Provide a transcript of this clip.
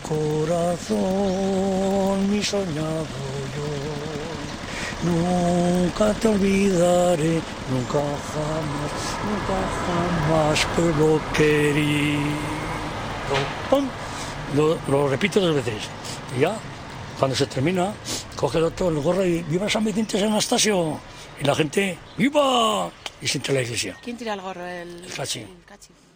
corazón, mi soñado yo. Nunca te olvidaré, nunca jamás te lo querido. ¡Pum! Lo repito 2 veces. Y ya, cuando se termina, coge el otro el gorro y ¡viva San Vicente San Anastasio! Y la gente ¡viva! Y se entra a la iglesia. ¿Quién tira el gorro? El cachi. El cachi.